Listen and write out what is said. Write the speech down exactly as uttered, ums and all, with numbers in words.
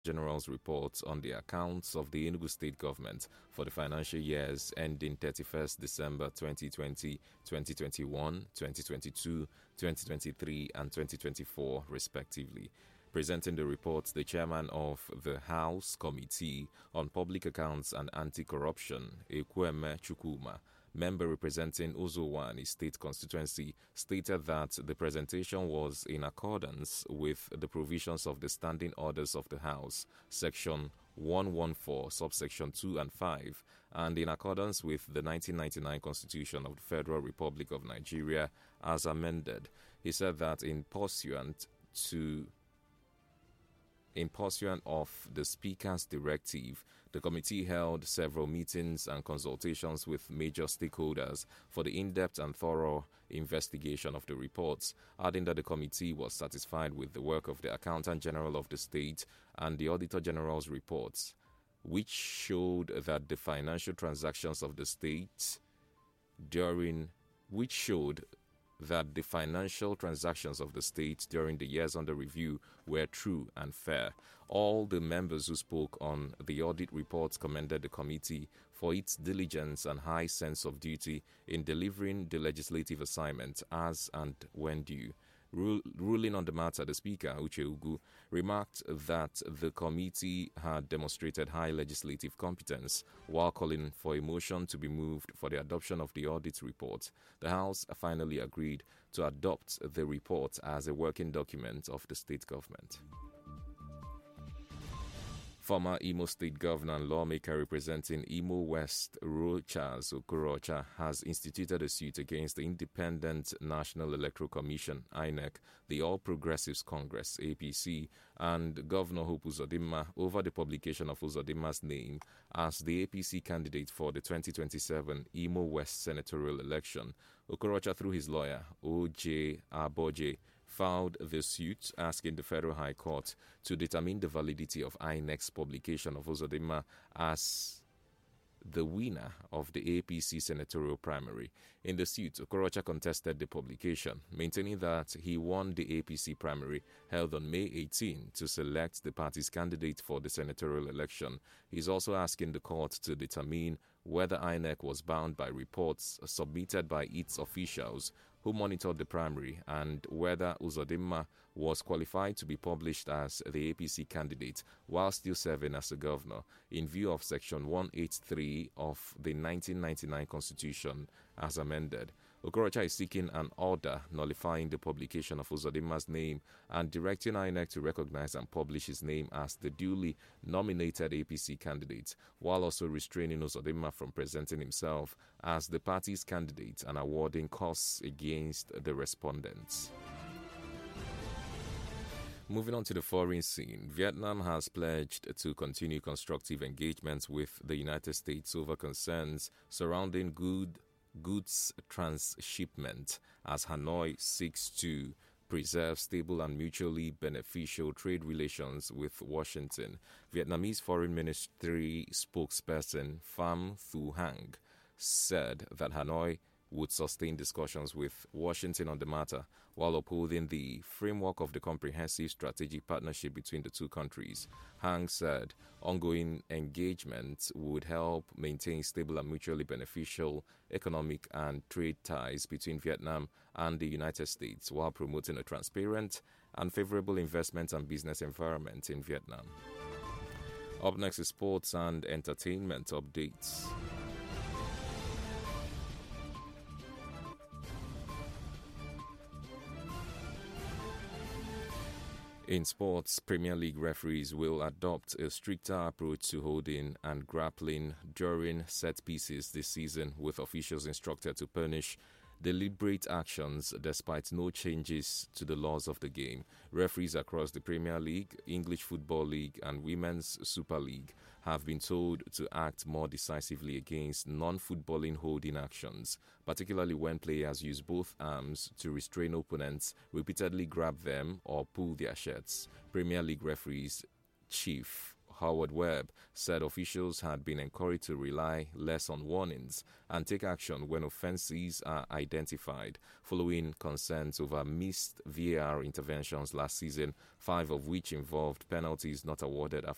General's report on the accounts of the Enugu State Government for the financial years ending thirty-first December twenty twenty, twenty twenty-one, twenty twenty-two, twenty twenty-three, and twenty twenty-four, respectively. Presenting the report, the chairman of the House Committee on Public Accounts and Anti-Corruption, Ekweme Chukwuma, member representing Uzowani State Constituency, stated that the presentation was in accordance with the provisions of the Standing Orders of the House, Section one fourteen, subsection two and five, and in accordance with the nineteen ninety-nine Constitution of the Federal Republic of Nigeria as amended. He said that in pursuant to In pursuant of the Speaker's directive, the committee held several meetings and consultations with major stakeholders for the in-depth and thorough investigation of the reports, adding that the committee was satisfied with the work of the Accountant General of the State and the Auditor General's reports, which showed that the financial transactions of the state during which showed that the financial transactions of the state during the years under review were true and fair. All the members who spoke on the audit reports commended the committee for its diligence and high sense of duty in delivering the legislative assignment as and when due. Ruling on the matter, the Speaker, Uche Ugu, remarked that the committee had demonstrated high legislative competence while calling for a motion to be moved for the adoption of the audit report. The House finally agreed to adopt the report as a working document of the state government. Former Imo State Governor and lawmaker representing Imo West, Rochas Okorocha, has instituted a suit against the Independent National Electoral Commission, I N E C, the All Progressives Congress, A P C, and Governor Hope Uzodinma over the publication of Uzodinma's name as the A P C candidate for the twenty twenty-seven Imo West senatorial election. Okorocha, through his lawyer, O J Aboje, filed the suit asking the Federal High Court to determine the validity of I N E C's publication of Uzodinma as the winner of the A P C senatorial primary. In the suit, Okorocha contested the publication, maintaining that he won the A P C primary held on May eighteenth to select the party's candidate for the senatorial election. He is also asking the court to determine whether I N E C was bound by reports submitted by its officials who monitored the primary and whether Uzodinma was qualified to be published as the A P C candidate while still serving as a governor in view of Section one eighty-three of the nineteen ninety-nine Constitution as amended. Okorocha is seeking an order nullifying the publication of Uzodinma's name and directing I N E C to recognize and publish his name as the duly nominated A P C candidate, while also restraining Uzodinma from presenting himself as the party's candidate and awarding costs against the respondents. Moving on to the foreign scene, Vietnam has pledged to continue constructive engagements with the United States over concerns surrounding good goods transshipment as Hanoi seeks to preserve stable and mutually beneficial trade relations with Washington. Vietnamese Foreign Ministry spokesperson Pham Thu Hang said that Hanoi would sustain discussions with Washington on the matter while upholding the framework of the comprehensive strategic partnership between the two countries. Hang said ongoing engagement would help maintain stable and mutually beneficial economic and trade ties between Vietnam and the United States while promoting a transparent and favorable investment and business environment in Vietnam. Up next is sports and entertainment updates. In sports, Premier League referees will adopt a stricter approach to holding and grappling during set pieces this season, with officials instructed to punish deliberate actions despite no changes to the laws of the game. Referees across the Premier League, English Football League and Women's Super League have been told to act more decisively against non-footballing holding actions, particularly when players use both arms to restrain opponents, repeatedly grab them or pull their shirts. Premier League referees chief Howard Webb said officials had been encouraged to rely less on warnings and take action when offences are identified, following concerns over missed V A R interventions last season, five of which involved penalties not awarded after